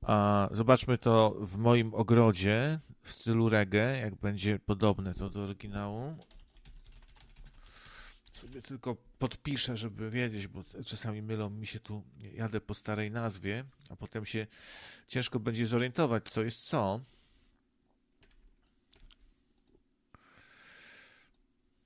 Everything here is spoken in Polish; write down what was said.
A zobaczmy to w moim ogrodzie w stylu reggae, jak będzie podobne to do oryginału. Sobie tylko podpiszę, żeby wiedzieć, bo czasami mylą mi się tu, jadę po starej nazwie, a potem się ciężko będzie zorientować, co jest co.